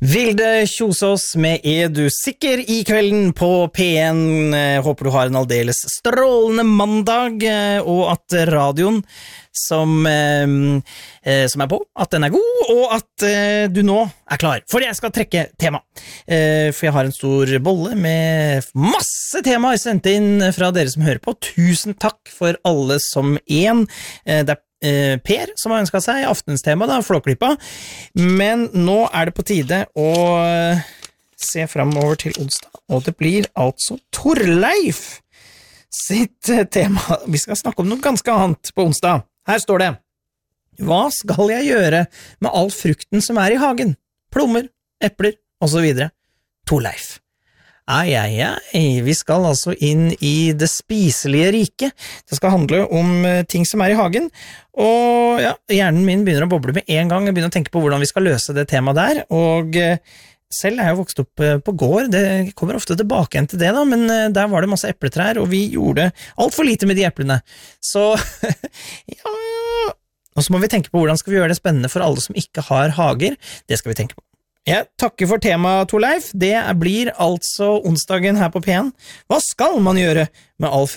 Vilde Kjosås med Er du sikker i kvelden på P1. Håper du har en aldeles strålende mandag, og at radioen som er på, at den er god, og at du nå er klar. For jeg skal trekke tema. For jeg har en stor bolle med masse temaer sendt inn fra dere som hører på. Tusen takk for alle som en. Det er Per, som har ønsket seg aftenens tema, da, Flåklypa. Men nå er det på tide å se fremover til onsdag, og det blir altså Torleif sitt tema. Vi skal snakke om noe ganske annet på onsdag. Her står det: Hva skal jeg gjøre med all frukten som er i hagen? Plommer, epler, og så videre. Torleif. Vi skal altså inn i det spiselige riket. Det skal handle om ting som er i hagen, og ja, hjernen min begynner å boble med en gang. Jeg begynner å tenke på hvordan vi skal løse det temaet der, og selv er jeg vokst opp på gård. Det kommer ofte tilbake igjen til det da, men der var det masse epletrær, og vi gjorde alt for lite med de eplene. Så, ja, og så må vi tenke på hvordan skal vi gjøre det spennende for alle som ikke har hager. Det skal vi tenke på. Jeg takker for temaet, Torleif. Det blir altså onsdagen her på P1. Hva skal man gjøre med all